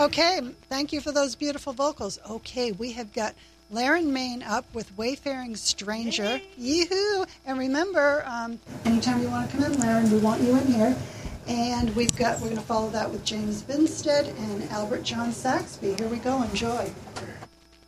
Okay, thank you for those beautiful vocals. Okay, we have got Laren Main up with Wayfaring Stranger. Yoo-hoo! And remember, anytime you want to come in, Laren, we want you in here. And we're going to follow that with James Binstead and Albert John Saxby. Here we go. Enjoy.